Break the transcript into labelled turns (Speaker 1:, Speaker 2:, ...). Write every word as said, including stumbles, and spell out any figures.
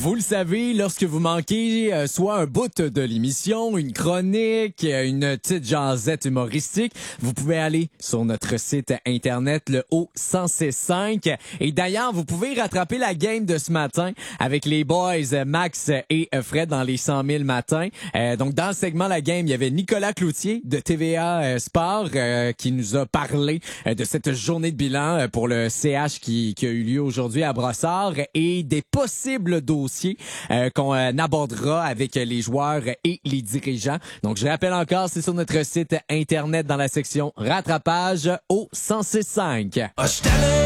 Speaker 1: Vous le savez, lorsque vous manquez euh, soit un bout de l'émission, une chronique, euh, une petite jasette humoristique, vous pouvez aller sur notre site internet, le O cent six cinq. Et d'ailleurs, vous pouvez rattraper la game de ce matin avec les boys euh, Max et euh, Fred dans les cent mille matins. Euh, donc, dans le segment La Game, il y avait Nicolas Cloutier de T V A euh, Sport euh, qui nous a parlé euh, de cette journée de bilan euh, pour le C H qui, qui a eu lieu aujourd'hui à Brossard et des possibles dossiers euh, qu'on euh, abordera avec les joueurs et les dirigeants. Donc, je rappelle encore, c'est sur notre site internet dans la section rattrapage au cent six cinq.